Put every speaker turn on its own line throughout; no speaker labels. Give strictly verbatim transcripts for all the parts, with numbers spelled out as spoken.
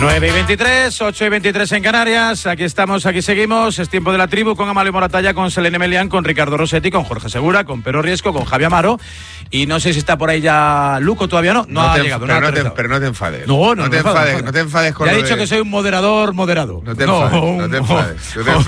nueve y veintitrés, ocho y veintitrés en Canarias. Aquí estamos, aquí seguimos. Es tiempo de la tribu con Amalio Moratalla, con Selene Melián, con Ricardo Rossetti, con Jorge Segura, con Pero Riesco, con Javi Amaro. Y no sé si está por ahí ya Luco, todavía no. No, no ha
te,
llegado.
Pero
no,
no te, pero no te enfades.
No, no,
no, te,
enfado,
enfades,
no,
no te enfades con
Ya
lo
he dicho
de...
que soy un moderador moderado.
No te enfades, no, no te enfades. No, no te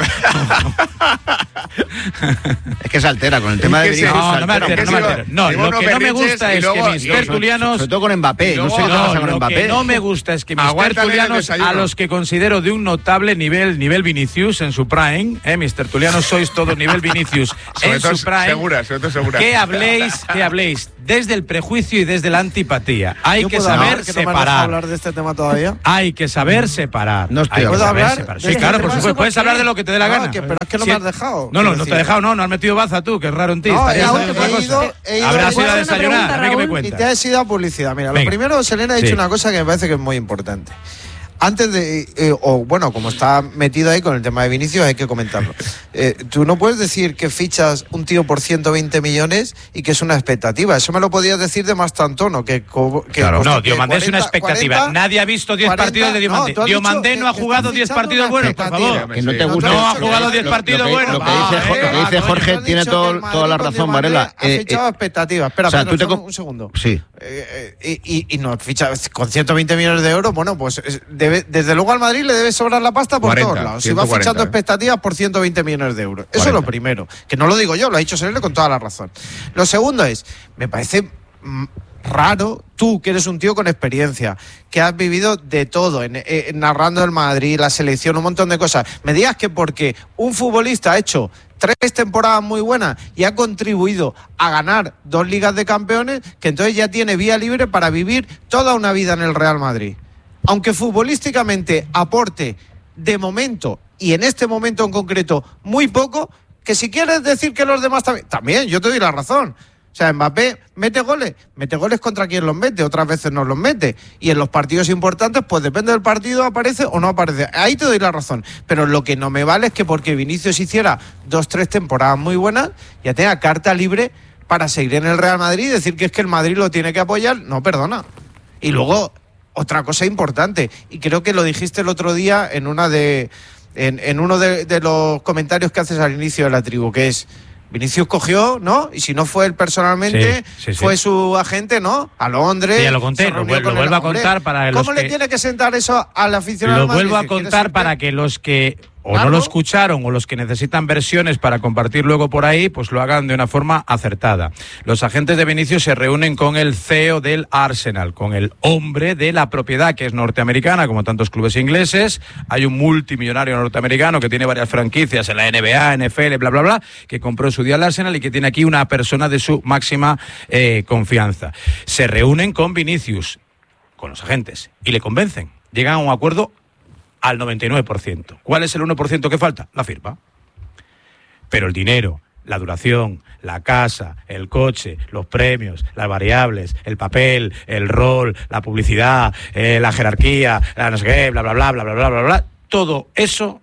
enfades.
Es que se altera con el tema de Vinicius.
No, no me altero, no me altero. No, lo que no me gusta es que mis tertulianos...
Sobre todo con Mbappé, no sé qué pasa con Mbappé.
Lo que no me gusta es que mis tertulianos, a los que considero de un notable nivel, nivel Vinicius en su prime, eh, mis tertulianos sois todos nivel Vinicius en su prime,
segura, sobre todo segura.
que habléis, que habléis desde el prejuicio y desde la antipatía. Hay que saber
que
separar.
¿No hablar de este tema todavía?
Hay que saber separar.
No estoy
Hay que
¿Puedo
saber
hablar?
separar.
¿De
Sí,
este
claro,
tema?
por supuesto. Puedes hablar de lo que te dé la
No,
gana.
que, pero es que no
Sí.
me has dejado.
No, no, no
decir.
te he dejado, no, no has metido baza tú, que es raro en ti.
No,
Estarías
he,
haciendo otra
he
cosa.
ido, he ido,
Habrás
he
ido a
ido
desayunar, a ver qué me
y
cuentas.
te has ido a publicidad. Mira,
Venga.
lo primero, Selena ha dicho
Sí.
una cosa que me parece que es muy importante. Antes de, eh, o bueno, como está metido ahí con el tema de Vinicius, hay que comentarlo. Eh, tú no puedes decir que fichas un tío por ciento veinte millones y que es una expectativa. Eso me lo podías decir de más tantono. Que, que
Claro, no,
que
Diomandé es una expectativa.
cuarenta,
Nadie ha visto diez
cuarenta,
partidos de Diomandé.
no, tú has
Diomandé
dicho
no ha
que
jugado
estás
diez
fichando
partidos
una
buenos, por
expectativa.
favor.
Que no te
Sí,
gusta.
No ha
dicho que-
jugado diez
lo-
partidos
lo que-
buenos.
Lo que dice,
Va,
Jo- lo que
eh,
dice
va,
Jorge
Tú has
tiene
dicho
todo-
que el Madrid
toda la
con
razón,
Diomandé
Varela.
Ha
Eh,
fichado
eh,
expectativas. Espera,
o sea,
espera,
tú te
un,
co-
un segundo.
Sí.
Eh, eh, y, y no ficha con ciento veinte millones de euros. Bueno, pues es- debe, desde luego al Madrid le debe sobrar la pasta por
cuarenta,
todos lados. Si va
ciento cuarenta,
fichando
¿eh?
expectativas por ciento veinte millones de euros. Eso es
cuarenta.
lo primero. Que no lo digo yo, lo ha dicho Selene con toda la razón. Lo segundo es, me parece mm, raro, tú que eres un tío con experiencia, que has vivido de todo, en, eh, narrando el Madrid, la selección, un montón de cosas, me digas que porque un futbolista ha hecho tres temporadas muy buenas y ha contribuido a ganar dos ligas de campeones, que entonces ya tiene vía libre para vivir toda una vida en el Real Madrid. Aunque futbolísticamente aporte de momento, y en este momento en concreto, muy poco, que si quieres decir que los demás también, también, yo te doy la razón. O sea, Mbappé mete goles, mete goles contra quien los mete, otras veces no los mete. Y en los partidos importantes, pues depende del partido, aparece o no aparece. Ahí te doy la razón. Pero lo que no me vale es que porque Vinicius hiciera dos, tres temporadas muy buenas, ya tenga carta libre para seguir en el Real Madrid y decir que es que el Madrid lo tiene que apoyar. No, perdona. Y luego, otra cosa importante, y creo que lo dijiste el otro día en una de en, en uno de, de los comentarios que haces al inicio de la tribu, que es Vinicius cogió, ¿no? Y si no fue él personalmente,
Sí, sí, sí.
fue su agente, ¿no? A Londres.
Sí, ya lo conté,
se
lo
reunió
vuel-
con
lo
el
vuelvo a
hombre.
contar para los
¿Cómo le
que-
tiene que sentar eso al aficionado
Lo
del Madrid?
vuelvo a
Si quieres
contar
irte-
para que los que o
Claro.
no lo escucharon o los que necesitan versiones para compartir luego por ahí, pues lo hagan de una forma acertada. Los agentes de Vinicius se reúnen con el C E O del Arsenal, con el hombre de la propiedad que es norteamericana, como tantos clubes ingleses. Hay un multimillonario norteamericano que tiene varias franquicias en la N B A, N F L, bla, bla, bla, que compró en su día el Arsenal y que tiene aquí una persona de su máxima eh, confianza. Se reúnen con Vinicius, con los agentes, y le convencen. Llegan a un acuerdo al noventa y nueve por ciento. ¿Cuál es el uno por ciento que falta? La firma. Pero el dinero, la duración, la casa, el coche, los premios, las variables, el papel, el rol, la publicidad, eh, la jerarquía, la no sé qué, bla, bla, bla, bla, bla, bla, bla, bla, todo eso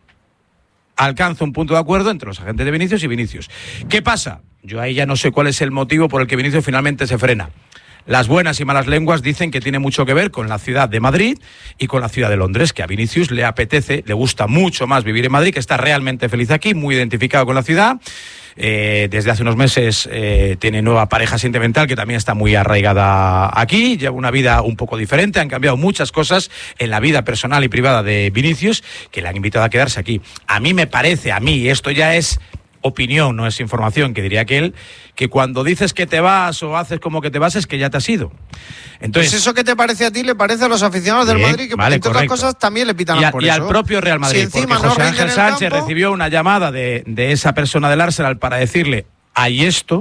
alcanza un punto de acuerdo entre los agentes de Vinicius y Vinicius. ¿Qué pasa? Yo ahí ya no sé cuál es el motivo por el que Vinicius finalmente se frena. Las buenas y malas lenguas dicen que tiene mucho que ver con la ciudad de Madrid y con la ciudad de Londres, que a Vinicius le apetece, le gusta mucho más vivir en Madrid, que está realmente feliz aquí, muy identificado con la ciudad. Eh, desde hace unos meses eh, tiene nueva pareja sentimental que también está muy arraigada aquí, lleva una vida un poco diferente, han cambiado muchas cosas en la vida personal y privada de Vinicius que le han invitado a quedarse aquí. A mí me parece, a mí, y esto ya es opinión, no es información, que diría aquel, que cuando dices que te vas o haces como que te vas es que ya te has ido. Entonces,
Pues eso que te parece a ti le parece a los aficionados del
Bien,
Madrid, que
vale,
entre otras
correcto.
cosas también le pitan
y, a-
por
y
eso.
al propio Real Madrid,
Si encima
porque
no
José
rinde en
Ángel
el
Sánchez
campo,
recibió una llamada de, de esa persona del Arsenal para decirle, hay esto,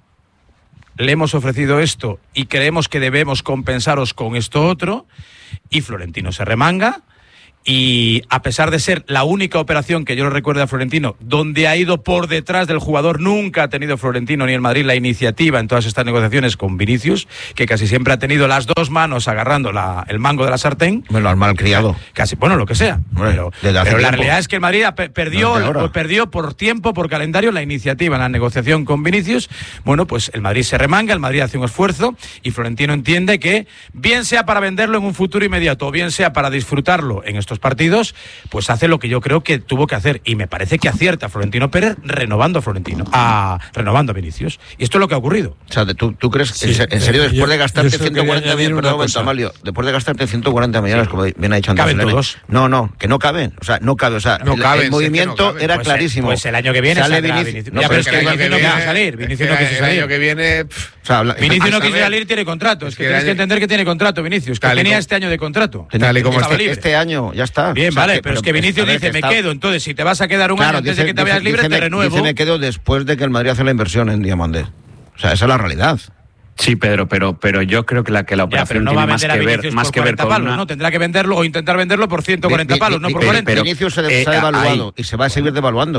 le hemos ofrecido esto y creemos que debemos compensaros con esto otro, y Florentino se remanga y a pesar de ser la única operación que yo lo recuerdo a Florentino, donde ha ido por detrás del jugador, nunca ha tenido Florentino ni el Madrid la iniciativa en todas estas negociaciones con Vinicius, que casi siempre ha tenido las dos manos agarrando la, el mango de la sartén.
Bueno, al malcriado.
Casi, bueno, lo que sea.
Bueno,
pero pero la
tiempo.
realidad es que el Madrid pe perdió,
no
perdió por tiempo, por calendario, la iniciativa en la negociación con Vinicius. Bueno, pues el Madrid se remanga, el Madrid hace un esfuerzo y Florentino entiende que, bien sea para venderlo en un futuro inmediato o bien sea para disfrutarlo en estos partidos, pues hace lo que yo creo que tuvo que hacer. Y me parece que acierta Florentino Pérez renovando a Florentino, a, renovando a Vinicius. Y esto es lo que ha ocurrido.
O sea, ¿tú, tú crees,
Sí,
en, en serio,
eh,
después
yo-
de gastarte
yo solo
ciento cuarenta
quería añadir
millones,
una
perdón,
cosa.
Amalio, después de gastarte ciento cuarenta millones, como bien ha dicho antes,
Caben
Elena,
todos.
No, no, que no caben. O sea, no cabe. O sea,
No
el,
caben,
el
sí,
movimiento
es que no caben.
era
Pues,
clarísimo.
Pues el año que viene
Sale
saldrá
Vinici-
Vinicius.
No,
Ya,
pero
pero es
es
que
que el
Vinicius
año
no
que
quiso
viene-
salir. Vinicius no quiso
el
salir.
año que viene... pff,
O sea, habla-
Vinicius no
a
quiso
saber.
salir, tiene contrato. Es que
que el
tienes que
año-
entender que tiene contrato, Vinicius, que
Tal y
tenía
como-
este año de contrato.
Tal y como
Estaba
este-
libre.
este año ya está.
Bien,
O sea,
vale,
que-
pero es que
a
Vinicius
ver,
dice,
que
me
está-
quedo. Entonces, si te vas a quedar un
Claro,
año antes
dice-
de que te vayas
dice-
libre,
dice
te
me-
renuevo.
Dice, me quedo después de que el Madrid hace la inversión en Diamandé. O sea, esa es la realidad.
Sí, Pedro, pero, pero yo creo que la, que la
Ya, pero
operación
no va a
tiene más
vender a
que ver,
Vinicius
más
por
que ver
cuarenta
con
palos,
una...
¿no? Tendrá que venderlo o intentar venderlo por ciento cuarenta
Vi- vi-
palos, no
vi-
por
vi-
cuarenta.
pero-
Vinicius se,
eh,
se ha devaluado
ahí-
y se va a seguir devaluando.